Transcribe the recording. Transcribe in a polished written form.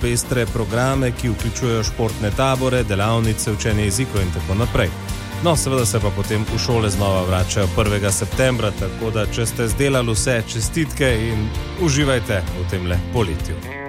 pestre programe, ki vključujejo športne tabore, delavnice, učenje jezikov in tako naprej. No, seveda se pa potem v šole znova vračajo 1. septembra, tako da če ste zdelali vse, čestitke in uživajte v temle poletju.